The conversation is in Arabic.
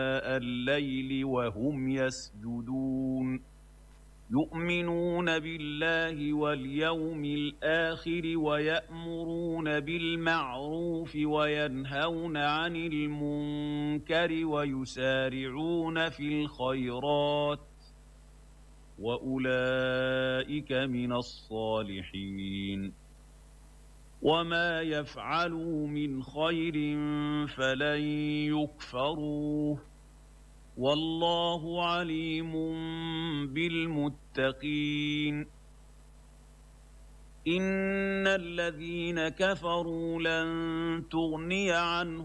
الليل وهم يسجدون يؤمنون بالله واليوم الآخر ويأمرون بالمعروف وينهون عن المنكر ويسارعون في الخيرات وأولئك من الصالحين وما يفعلوا من خير فلن يكفروه والله عليم بالمتقين إن الذين كفروا لن تغني عنهم